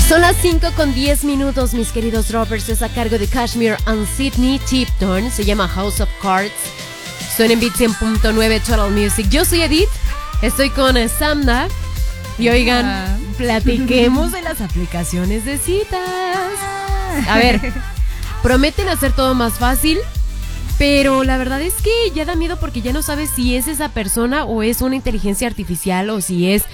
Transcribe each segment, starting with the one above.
Son las 5:10, mis queridos Robbers. Es a cargo de Kashmir and Sydney Tipton. Se llama House of Cards. Suena en Beat 100.9 Total Music. Yo soy Edith. Estoy con Samna. Y oigan, platiquemos de las aplicaciones de citas. A ver, prometen hacer todo más fácil, pero la verdad es que ya da miedo porque ya no sabes si es esa persona o es una inteligencia artificial o si es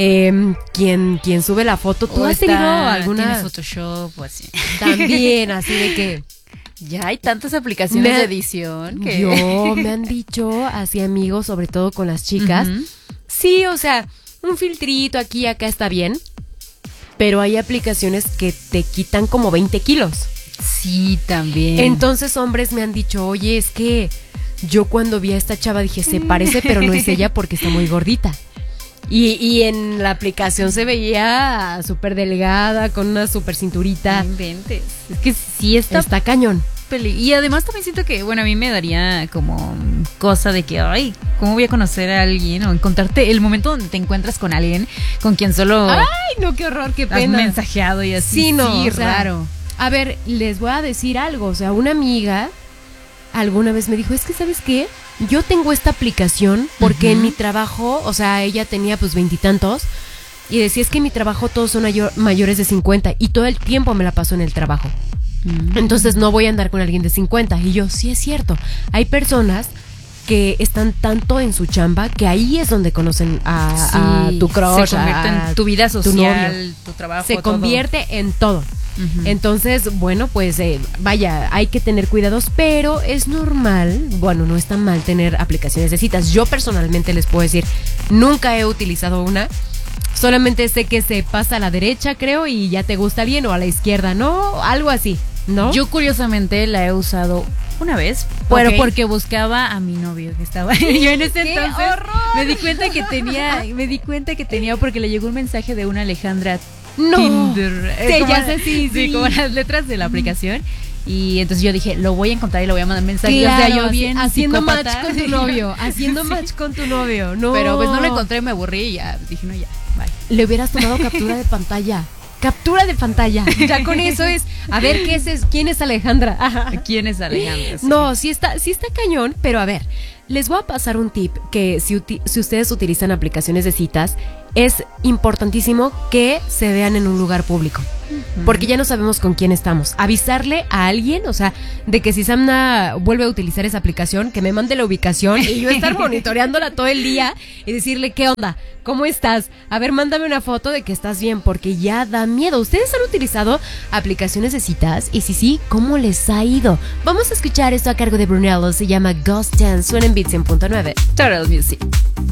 quien sube la foto. ¿Tú has tenido alguna? ¿Tienes Photoshop o así? También, así de que ya hay tantas aplicaciones de edición que... me han dicho así amigos, sobre todo con las chicas. Sí, o sea, un filtrito aquí y acá está bien, pero hay aplicaciones que te quitan como 20 kilos. Sí, también. Entonces hombres me han dicho, oye, es que yo cuando vi a esta chava dije, se parece, pero no es ella porque está muy gordita. Y en la aplicación se veía súper delgada, con una súper cinturita. No inventes. Es que sí está cañón. Y además también siento que, bueno, a mí me daría como cosa de que, ay, ¿cómo voy a conocer a alguien? O encontrarte el momento donde te encuentras con alguien con quien solo... Ay, no, qué horror, qué pena. Has mensajeado y así. Sí, no, sí, o sea, raro. A ver, les voy a decir algo. O sea, una amiga alguna vez me dijo, es que, ¿sabes qué? Yo tengo esta aplicación porque en mi trabajo, o sea, ella tenía pues 20 y tantos, y decía, es que en mi trabajo todos son mayores de 50 y todo el tiempo me la paso en el trabajo. Entonces no voy a andar con alguien de 50. Y yo, sí es cierto, hay personas que están tanto en su chamba que ahí es donde conocen a tu crush, se convierte en tu vida social, tu trabajo, se convierte en todo. Entonces, bueno, pues vaya, hay que tener cuidados, pero es normal, bueno, no es tan mal tener aplicaciones de citas. Yo personalmente les puedo decir, nunca he utilizado una. Solamente sé que se pasa a la derecha, creo, y ya te gusta alguien, o a la izquierda, ¿no? Algo así, ¿no? Yo curiosamente la he usado una vez, pero porque buscaba a mi novio que estaba yo en ese entonces. ¡Horror! Me di cuenta que tenía porque le llegó un mensaje de una Alejandra Tinder. Ya sé, sí, como las letras de la aplicación. Y entonces yo dije, lo voy a encontrar y le voy a mandar mensaje. Claro, o sea, yo bien haciendo psicópata. match con tu novio. Haciendo match con tu novio. No. Pero pues no lo encontré, me aburrí y ya dije, no, ya, bye. Le hubieras tomado captura de pantalla. Captura de pantalla. Ya con eso es. A ver, ¿quién es Alejandra? ¿Quién es Alejandra? Sí. No, sí está cañón, pero a ver, les voy a pasar un tip que si ustedes utilizan aplicaciones de citas, es importantísimo que se vean en un lugar público. Porque ya no sabemos con quién estamos. Avisarle a alguien, o sea, de que si Samna vuelve a utilizar esa aplicación, que me mande la ubicación y yo estar monitoreándola todo el día y decirle, ¿qué onda? ¿Cómo estás? A ver, mándame una foto de que estás bien, porque ya da miedo. ¿Ustedes han utilizado aplicaciones de citas? Y si sí, ¿cómo les ha ido? Vamos a escuchar esto a cargo de Brunello, se llama Ghost Dance, suena en Beat 100.9 Total Music.